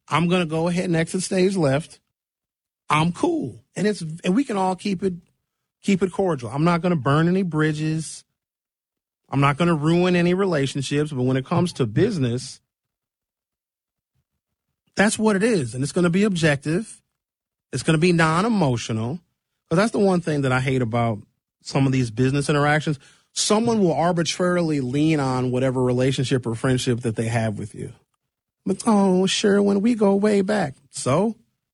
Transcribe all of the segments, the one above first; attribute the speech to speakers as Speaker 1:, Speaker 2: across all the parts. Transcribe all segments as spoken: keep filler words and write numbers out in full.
Speaker 1: I'm going to go ahead and exit stage left. I'm cool. And it's and we can all keep it keep it cordial. I'm not going to burn any bridges. I'm not going to ruin any relationships. But when it comes to business, that's what it is. And it's going to be objective. It's going to be non-emotional. Because that's the one thing that I hate about some of these business interactions. Someone will arbitrarily lean on whatever relationship or friendship that they have with you. But, oh, sure, when we go way back. So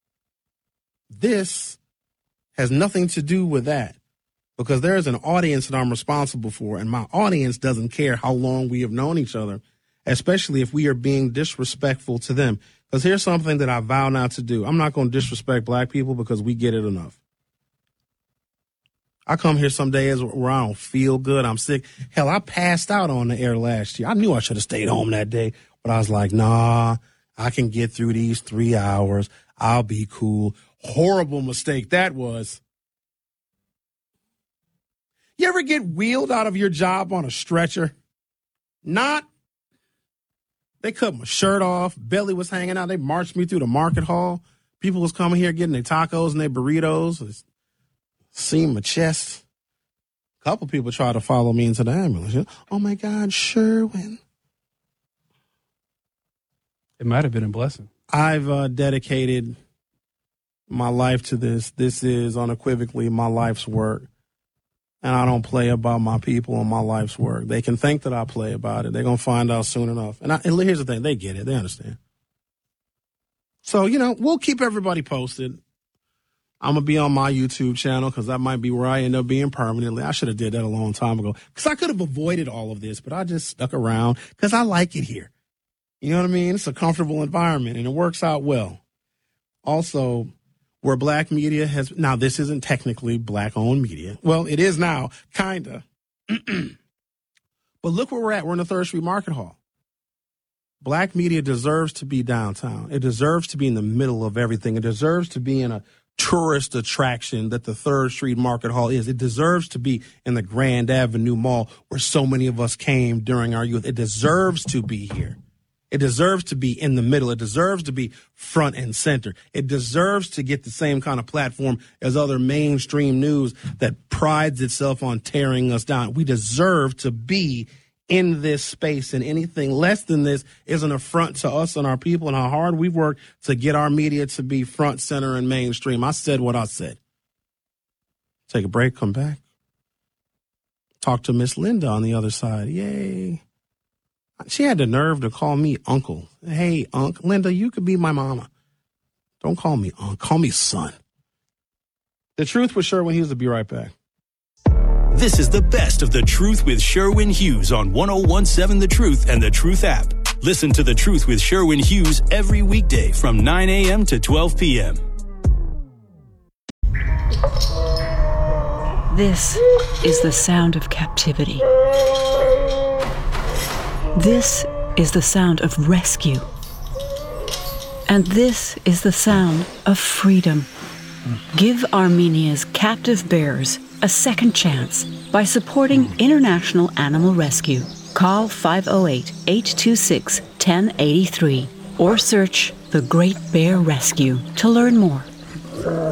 Speaker 1: this has nothing to do with that, because there's an audience that I'm responsible for, and my audience doesn't care how long we have known each other, especially if we are being disrespectful to them. Because here's something that I vow not to do. I'm not going to disrespect black people because we get it enough. I come here some days where I don't feel good. I'm sick. Hell, I passed out on the air last year. I knew I should have stayed home that day, but I was like, nah, I can get through these three hours. I'll be cool. Horrible mistake that was. You ever get wheeled out of your job on a stretcher? Not. They cut my shirt off. Belly was hanging out. They marched me through the market hall. People was coming here getting their tacos and their burritos. Seeing my chest. A couple people tried to follow me into the ambulance. Oh, my God, Sherwin.
Speaker 2: It might have been a blessing.
Speaker 1: I've uh, dedicated my life to this. This is unequivocally my life's work. And I don't play about my people and my life's work. They can think that I play about it. They're going to find out soon enough. And, I, and here's the thing. They get it. They understand. So, you know, we'll keep everybody posted. I'm going to be on my YouTube channel because that might be where I end up being permanently. I should have did that a long time ago because I could have avoided all of this, but I just stuck around because I like it here. You know what I mean? It's a comfortable environment, and it works out well. Also, where black media has – now, this isn't technically black-owned media. Well, it is now, kind of. But look where we're at. We're in the third Street Market Hall. Black media deserves to be downtown. It deserves to be in the middle of everything. It deserves to be in a tourist attraction that the third Street Market Hall is. It deserves to be in the Grand Avenue Mall where so many of us came during our youth. It deserves to be here. It deserves to be in the middle. It deserves to be front and center. It deserves to get the same kind of platform as other mainstream news that prides itself on tearing us down. We deserve to be in this space, and anything less than this is an affront to us and our people and how hard we've worked to get our media to be front, center, and mainstream. I said what I said. Take a break, come back. Talk to Miss Linda on the other side. Yay. She had the nerve to call me uncle. Hey, Unc, Linda, you could be my mama. Don't call me Unc. Call me son. The Truth with Sherwin Hughes will be right back.
Speaker 3: This is the best of The Truth with Sherwin Hughes on one oh one seven The Truth and The Truth app. Listen to The Truth with Sherwin Hughes every weekday from nine a.m. to twelve p.m.
Speaker 4: This is the sound of captivity. This is the sound of rescue. And this is the sound of freedom. Give Armenia's captive bears a second chance by supporting International Animal Rescue. Call five oh eight, eight two six, one oh eight three or search The Great Bear Rescue to learn more.